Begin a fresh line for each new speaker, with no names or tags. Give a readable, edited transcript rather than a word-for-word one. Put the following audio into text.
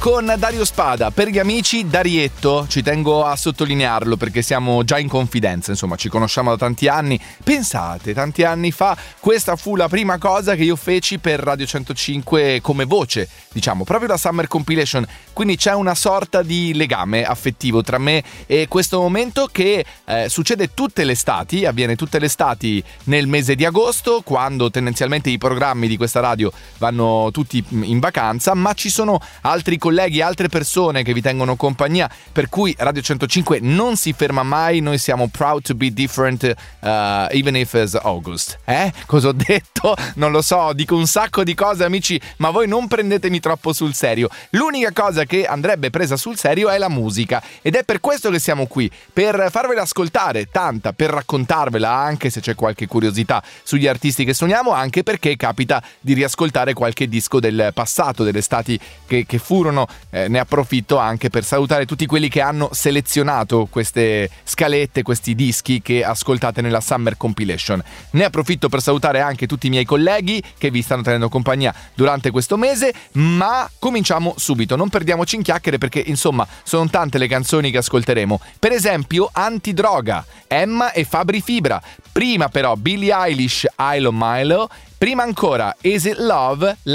con Dario Spada. Per gli amici, Darietto, ci tengo a sottolinearlo perché siamo già in confidenza, insomma ci conosciamo da tanti anni. Pensate, tanti anni fa questa fu la prima cosa che io feci per Radio 105 come voce, diciamo, proprio la Summer Compilation, quindi c'è una sorta di legame affettivo tra me e questo momento che succede tutte le estati, avviene tutte le estati nel mese di agosto, quando tendenzialmente i programmi di questa radio vanno tutti in vacanza, ma ci sono altri colleghi, altre persone che vi tengono compagnia, per cui Radio 105 non si ferma mai. Noi siamo proud to be different even if it's August. Cosa ho detto? Non lo so, dico un sacco di cose, amici, ma voi non prendetemi troppo sul serio. L'unica cosa che andrebbe presa sul serio è la musica, ed è per questo che siamo qui, per farvela ascoltare tanta, per raccontarvela, anche se c'è qualche curiosità sugli artisti che suoniamo, anche perché capita di riascoltare qualche disco del passato, delle estati che furono. Ne approfitto anche per salutare tutti quelli che hanno selezionato queste scalette, questi dischi che ascoltate nella Summer Compilation. Ne approfitto per salutare anche tutti i miei colleghi che vi stanno tenendo compagnia durante questo mese, ma cominciamo subito, non perdiamoci in chiacchiere perché insomma sono tante le canzoni che ascolteremo. Per esempio Antidroga, Emma e Fabri Fibra, prima però Billie Eilish, Ilo Milo, prima ancora Is It Love,